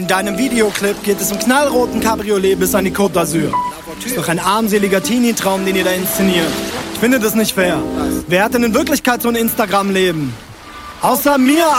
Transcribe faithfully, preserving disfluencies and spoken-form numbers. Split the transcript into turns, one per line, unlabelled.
deinem Videoclip geht es im knallroten Cabriolet bis an die Côte d'Azur. Ist doch ein armseliger Teenie-Traum, den ihr da inszeniert. Ich finde das nicht fair. Wer hat denn in Wirklichkeit so ein Instagram-Leben? Außer mir,